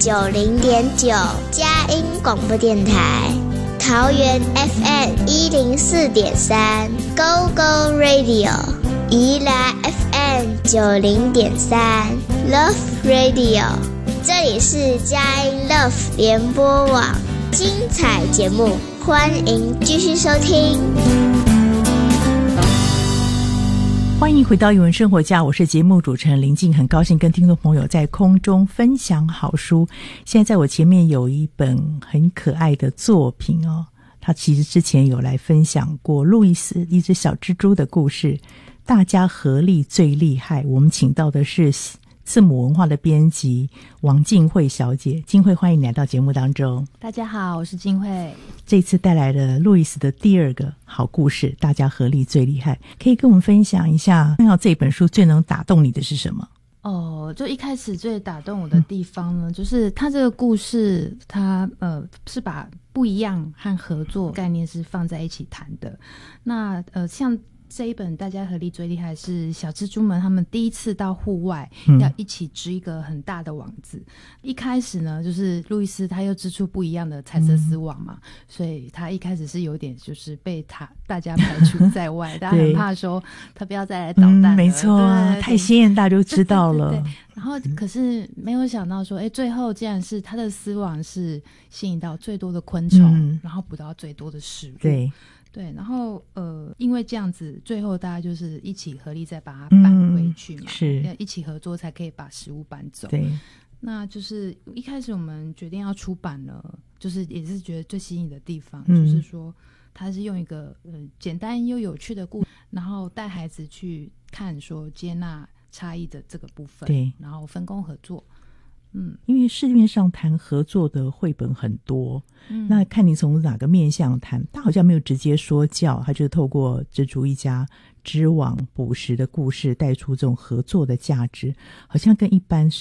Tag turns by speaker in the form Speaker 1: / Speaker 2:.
Speaker 1: 90.9佳音广播电台，桃园 FM104.3 Go Go Radio， 宜兰 FM90.3 Love Radio， 这里是佳音 Love 联播网，精彩节目欢迎继续收听。
Speaker 2: 欢迎回到语文生活家，我是节目主持人林静，很高兴跟听众朋友在空中分享好书。现在在我前面有一本很可爱的作品哦，他其实之前有来分享过路易斯一只小蜘蛛的故事，大家合力最厉害。我们请到的是字母文化的编辑王静慧小姐。静慧，欢迎你来到节目当中。
Speaker 3: 大家好，我是静慧。
Speaker 2: 这次带来了路易斯的第二个好故事，大家合力最厉害，可以跟我们分享一下，看到这本书最能打动你的是什么？
Speaker 3: 就一开始最打动我的地方呢，就是他这个故事，他是把不一样和合作概念是放在一起谈的。那像这一本大家合力最厉害是小蜘蛛们他们第一次到户外，要一起织一个很大的网子。一开始呢，就是路易斯他又织出不一样的彩色丝网嘛，所以他一开始是有点就是被大家排除在外，大家很怕说他不要再来捣蛋了。
Speaker 2: 没错啊，太鲜艳大家就知道了。
Speaker 3: 对，然后可是没有想到说最后竟然是他的丝网是吸引到最多的昆虫，然后捕到最多的食物。对，然后因为这样子，最后大家就是一起合力再把它搬回去嘛，是一起合作才可以把食物搬走。对，那就是一开始我们决定要出版了，就是也是觉得最吸引的地方，就是说它是用一个简单又有趣的故事，然后带孩子去看说接纳差异的这个部分，对，然后分工合作。
Speaker 2: 因为市面上谈合作的绘本很多，那看你从哪个面向谈，他好像没有直接说教，他就是透过蜘蛛一家织网捕食的故事带出这种合作的价值，好像跟一般